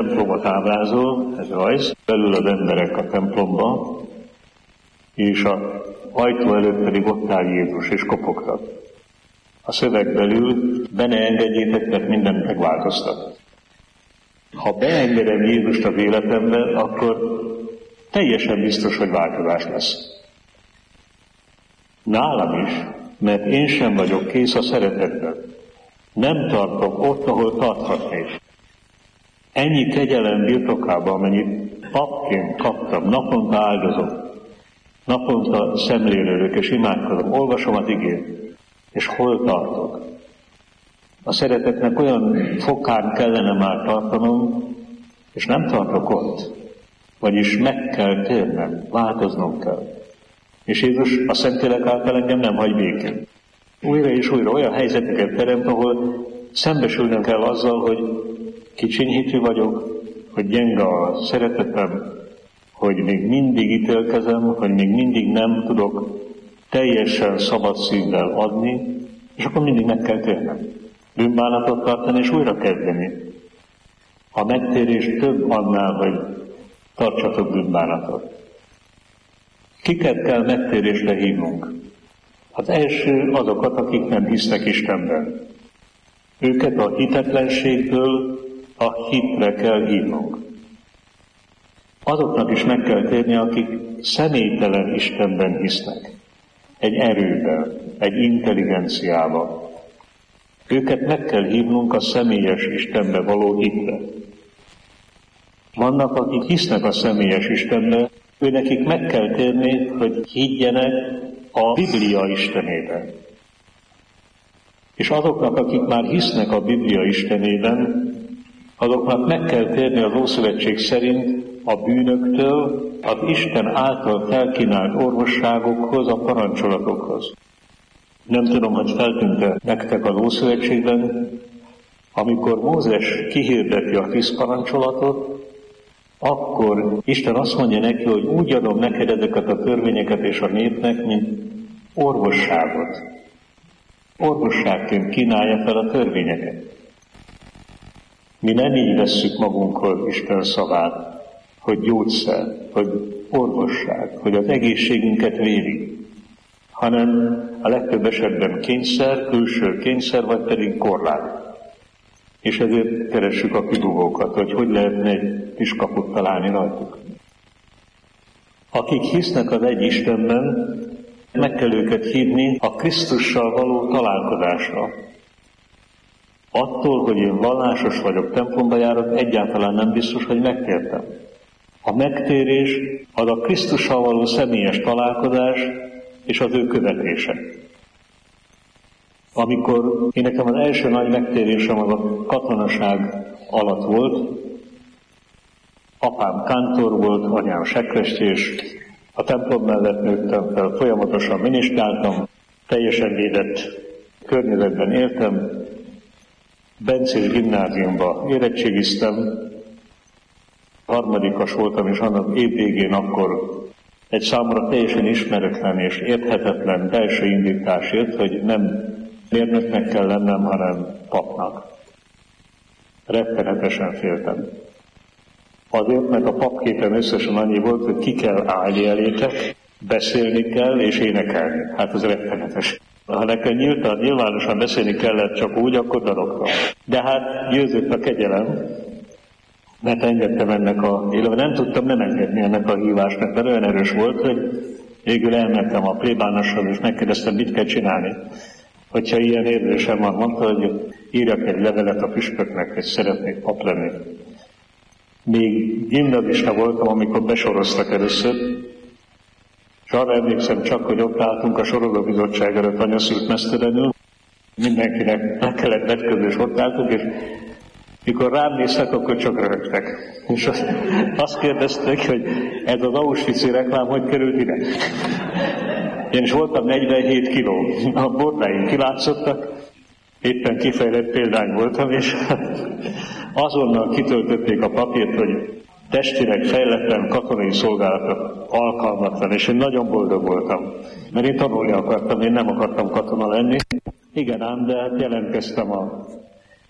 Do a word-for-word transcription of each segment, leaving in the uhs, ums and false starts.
templomot ábrázol, ez rajz, belül az emberek a templomba, és a ajtó előtt pedig ott áll Jézus, és kopogtat. A szöveg belül be ne engedjétek, mert mindent megváltoztat. Ha beengedem Jézust az életembe, akkor teljesen biztos, hogy változás lesz. Nálam is, mert én sem vagyok kész a szeretetben. Nem tartok ott, ahol tarthatnék. Ennyi kegyelem birtokában, amennyit papként kaptam, naponta áldozom, naponta szemlélődök és imádkozom, olvasom az igét, és hol tartok? A szeretetnek olyan fokán kellene már tartanom, és nem tartok ott. Vagyis meg kell térnem, változnom kell. És Jézus a Szentlélek által engem nem hagy békén. Újra és újra olyan helyzeteket teremt, ahol szembesülnöm kell azzal, hogy kicsinyhitű vagyok, hogy gyenge a szeretetem, hogy még mindig ítélkezem, hogy még mindig nem tudok teljesen szabad szívvel adni, és akkor mindig meg kell térnem. Bűnbánatot tartani és újra kezdeni. A megtérés több annál, hogy tartsatok bűnbánatot. Kiket kell megtérésre hívnunk? Az első azokat, akik nem hisznek Istenben. Őket a hitetlenségből a hitre kell hívnunk. Azoknak is meg kell térni, akik személytelen Istenben hisznek. Egy erőben, egy intelligenciában. Őket meg kell hívnunk a személyes Istenbe való hitre. Vannak, akik hisznek a személyes Istenbe, őnekik meg kell térni, hogy higgyenek a Biblia Istenében. És azoknak, akik már hisznek a Biblia Istenében, azoknak meg kell térni az Ószövetség szerint a bűnöktől, az Isten által felkínált orvosságokhoz, a parancsolatokhoz. Nem tudom, hogy feltűnt-e nektek az Ószövetségben, amikor Mózes kihirdeti a tíz parancsolatot, akkor Isten azt mondja neki, hogy úgy adom neked ezeket a törvényeket és a népnek, mint orvosságot. Orvosságként kínálja fel a törvényeket. Mi nem így vesszük magunkhoz Isten szavát, hogy gyógyszer, hogy orvosság, hogy az egészségünket védi, hanem a legtöbb esetben kényszer, külső kényszer, vagy pedig korlát. És ezért keressük a kidugókat, hogy hogy lehetne egy kis kaput találni rajtuk. Akik hisznek az egy Istenben, meg kell őket hívni a Krisztussal való találkozásra. Attól, hogy én vallásos vagyok, templomba járok, egyáltalán nem biztos, hogy megtértem. A megtérés az a Krisztussal való személyes találkozás és az ő követése. Amikor én nekem az első nagy megtérésem az a katonaság alatt volt, apám kántor volt, anyám sekrestjés, a templom mellett nőttem fel, folyamatosan minisztráltam, teljesen védett környezetben éltem, Bencés gimnáziumba érettségiztem, harmadikas voltam, és annak évvégén akkor egy számomra teljesen ismeretlen és érthetetlen belső indítás jött, hogy nem mérnöknek kell lennem, hanem papnak. Rettenetesen féltem. Azért, mert a papképen összesen annyi volt, hogy ki kell állni elétek, beszélni kell és énekelni. Hát ez rettenetes. Ha nekem nyíltan, nyilvánosan beszélni kellett csak úgy, akkor darogtam. De hát győzött a kegyelem, mert engedtem ennek a életben. Nem tudtam nem engedni ennek a hívásnak, mert olyan erős volt, hogy végül elmentem a plébánossal, és megkérdeztem, mit kell csinálni. Hogyha ilyen érzésem van, mondta, hogy írjak egy levelet a püspöknek, hogy szeretnék pap lenni. Még gimnazista voltam, amikor besoroztak először, és arra emlékszem csak, hogy ott álltunk a sorozóbizottság előtt anyaszült mesztelenül, mindenkinek meg kellett vetkőzni, és ott álltunk, és mikor rám néztek, akkor csak röhögtek. És azt, azt kérdezték, hogy ez az Auschwitz-i reklám hogy került ide? Én is voltam negyvenhét kiló, a bordáim kilátszottak, éppen kifejlett példány voltam, és azonnal kitöltötték a papírt, hogy testileg fejletlen, katonai szolgálatra alkalmatlan, és én nagyon boldog voltam, mert én tanulni akartam, én nem akartam katona lenni. Igen ám, de hát jelentkeztem a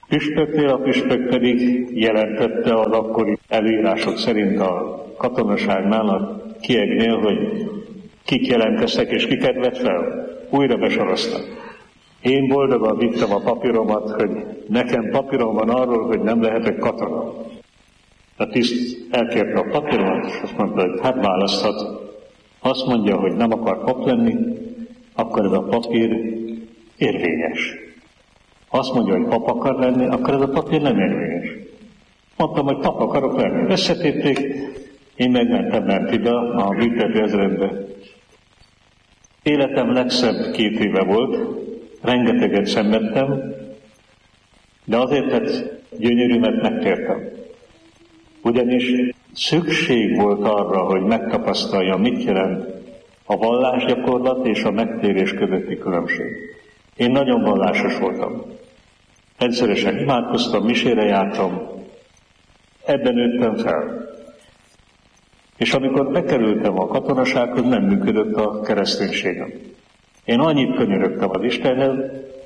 Püspöknél a püspök pedig jelentette az akkori előírások szerint a katonaságnál, a kiegnél, hogy kik jelentkeztek és kiket vett fel. Újra besoroztak. Én boldogan vittem a papíromat, hogy nekem papírom van arról, hogy nem lehetek katona. A tiszt elkérte a papíromat, és azt mondta, hogy hát választhat. Azt mondja, hogy nem akar pap lenni, akkor ez a papír érvényes. Azt mondja, hogy pap akar lenni, akkor ez a papír nem érvényes. Mondtam, hogy pap akarok lenni. Összetépték, én megmentem ment ide a büntető ezredbe. Életem legszebb két éve volt, rengeteget szenvedtem, de azért, hogy gyönyörűmet megtértem. Ugyanis szükség volt arra, hogy megtapasztaljam, mit jelent a vallásgyakorlat és a megtérés közötti különbség. Én nagyon vallásos voltam. Rendszeresen imádkoztam, misére jártam, ebben nőttem fel. És amikor bekerültem a katonasághoz, nem működött a kereszténységem. Én annyit könyörögtem az Istenhez,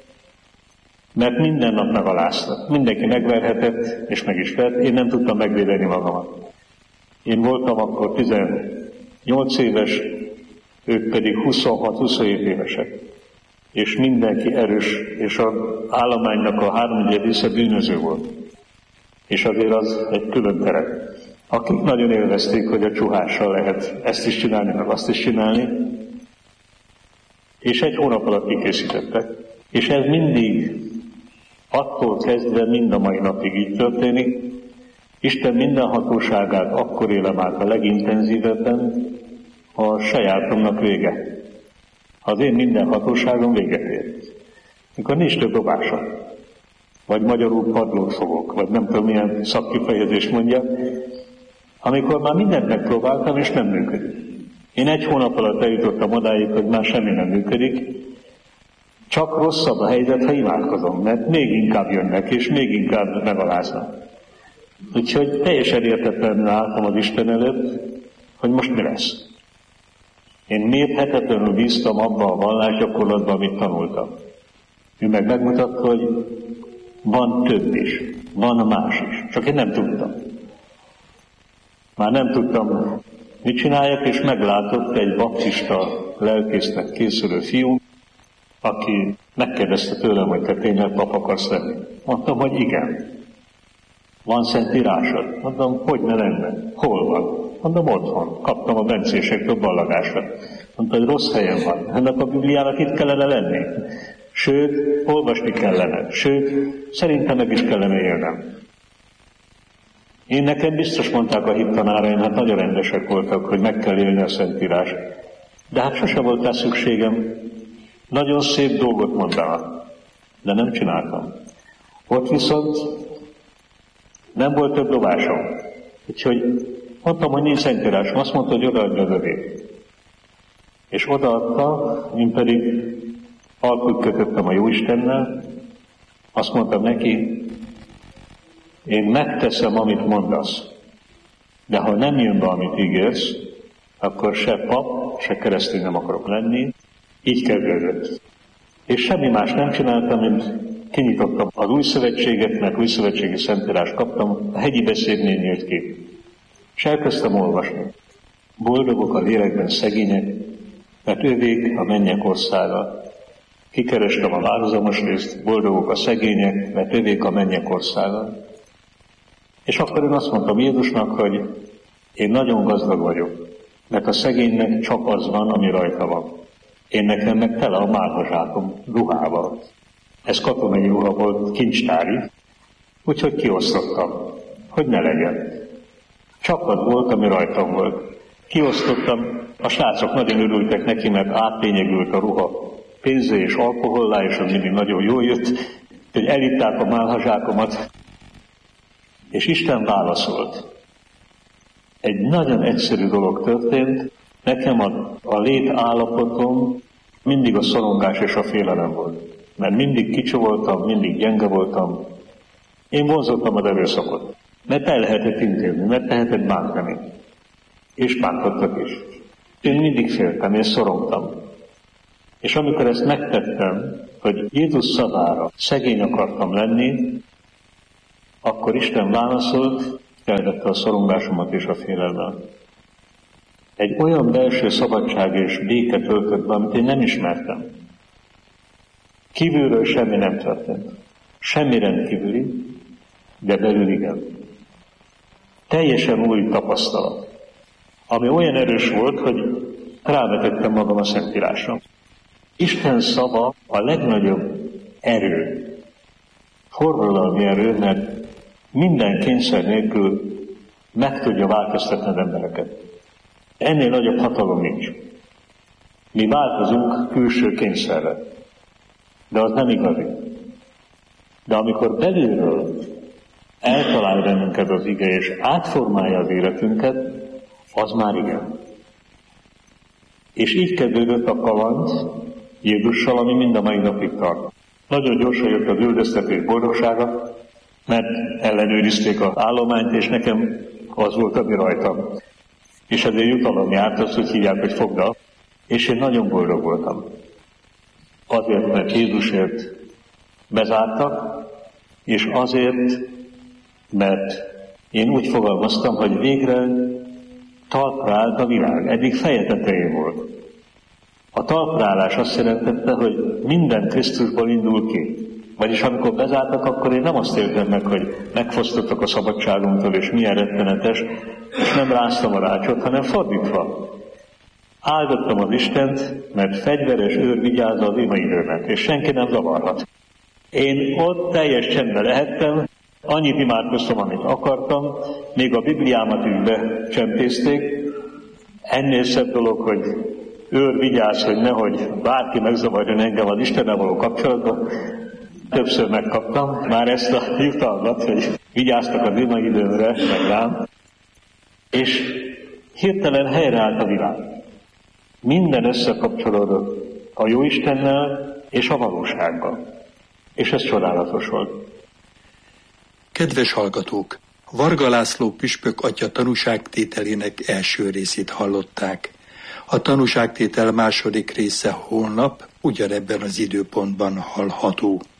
mert minden nap megaláztak. Mindenki megverhetett, és meg is vert, én nem tudtam megvédeni magamat. Én voltam akkor tizennyolc éves, ők pedig huszonhat-huszonhét évesek. És mindenki erős, és az állománynak a háromnegyed része bűnöző volt. És azért az egy külön terep. Akik nagyon élvezték, hogy a csuhással lehet ezt is csinálni, meg azt is csinálni, és egy hónap alatt kikészítettek. És ez mindig, attól kezdve mind a mai napig így történik. Isten minden hatóságát akkor élem át a legintenzívebben, a sajátomnak vége. Az én minden hatóságom véget ér. Mikor nincs több dobása, vagy magyarul padlót fogok, vagy nem tudom milyen szakkifejezést mondja, amikor már mindent megpróbáltam, és nem működik. Én egy hónap alatt eljutottam odáig, hogy már semmi nem működik, csak rosszabb a helyzet, ha imádkozom, mert még inkább jönnek, és még inkább megaláznak. Úgyhogy teljesen értetlenül álltam az Isten előtt, hogy most mi lesz. Én mérhetetlenül bíztam abba a vallásgyakorlatban, amit tanultam. Ő meg megmutatta, hogy van több is, van más is, csak én nem tudtam. Már nem tudtam, mit csináljak, és meglátott egy baptista lelkésznek készülő fiú, aki megkérdezte tőlem, hogy te tényleg pap akarsz lenni. Mondtam, hogy igen. Van szentírásod? Mondtam, hogy ne lenne? Hol van? Mondom, otthon. Kaptam a bencésektől ballagásra. Mondta, hogy rossz helyen van. Ennek a Bibliának itt kellene lenni. Sőt, olvasni kellene. Sőt, szerintem meg is kellene élnem. Én nekem biztos mondták a hittanáraim, hát nagyon rendesek voltak, hogy meg kell élni a Szentírás. De hát sose volt rá szükségem. Nagyon szép dolgot mondanak, de nem csináltam. Ott viszont nem volt több dobásom. Úgyhogy mondtam, hogy nincs Szentírás. Azt mondta, hogy odaadja az övét. És odaadta, én pedig alkut kötöttem a Jóistennel. Azt mondtam neki, én megteszem, amit mondasz, de ha nem jön be, amit ígérsz, akkor se pap, se keresztény nem akarok lenni. Így kezdődött. És semmi más nem csináltam, mint kinyitottam az új szövetséget, meg új szövetségi szentírást kaptam, a hegyi beszédnél nyílt ki. És elkezdtem olvasni. Boldogok a lélekben szegények, mert ővék a mennyek országa. Kikerestem a változamos részt, boldogok a szegények, mert ővék a mennyek országa. És akkor én azt mondtam Jézusnak, hogy én nagyon gazdag vagyok, mert a szegénynek csak az van, ami rajta van. Én nekem meg tele a málhazsákom ruhával. Ez katonai ruha volt, kincstári, úgyhogy kiosztottam, hogy ne legyen. Csak az volt, ami rajtam volt. Kiosztottam, a srácok nagyon örültek neki, mert átlényegült a ruha pénzé és alkohollá, és az mindig nagyon jól jött, hogy elitták a málhazsákomat, és Isten válaszolt. Egy nagyon egyszerű dolog történt, nekem a, a lét állapotom mindig a szorongás és a félelem volt. Mert mindig kicsi voltam, mindig gyenge voltam. Én vonzottam az erőszakot. Mert el lehetett intézni, mert lehetett bántani. És bántottak is. Én mindig féltem, én szorongtam. És amikor ezt megtettem, hogy Jézus szavára szegény akartam lenni, Akkor Isten válaszolt, felvette a szorongásomat és a félelmet. Egy olyan belső szabadság és béke töltött be, amit én nem ismertem. Kívülről semmi nem történt. Semmi rendkívüli, de belül igen. Teljesen új tapasztalat, ami olyan erős volt, hogy rávetettem magam a Szentírásra. Isten szava a legnagyobb erő, forradalmi erő, mert minden kényszer nélkül meg tudja változtatni az embereket. Ennél nagyobb hatalom nincs. Mi változunk külső kényszerre, de az nem igazi. De amikor belülről eltalál bennünket az ige, és átformálja az életünket, az már igen. És így kezdődött a kaland Jézussal, ami mind a mai napig tart. Nagyon gyorsan jött az üldöztetés boldogsága, mert ellenőrizték az állományt, és nekem az volt, ami rajtam. És ezért jutalom járt, azt úgy hívják, hogy fogda, és én nagyon boldog voltam. Azért, mert Jézusért bezártak, és azért, mert én úgy fogalmaztam, hogy végre talpra állt a világ. Eddig feje tetején volt. A talprálás azt jelentette, hogy minden Krisztusból indul ki. Vagyis amikor bezártak, akkor én nem azt éltem meg, hogy megfosztottak a szabadságomtól, és milyen rettenetes, és nem ráztam a rácsot, hanem fordítva. Áldottam az Istent, mert fegyveres őr vigyázza az imaidőmet, és senki nem zavarhat. Én ott teljes csendben lehettem, annyit imádkoztam, amit akartam, még a Bibliámat is becsempészték. Ennél szebb dolog, hogy őr vigyáz, hogy nehogy bárki megzavarjon engem az Istennel való kapcsolatban. Többször megkaptam már ezt a jutalmat, hogy vigyáztak az imaidőmre, meg rám, és hirtelen helyreállt a világ. Minden összekapcsolódott a Jóistennel és a valósággal. És ez csodálatos volt. Kedves hallgatók! Varga László püspök atya tanúságtételének első részét hallották. A tanúságtétel második része holnap ugyanebben az időpontban hallható.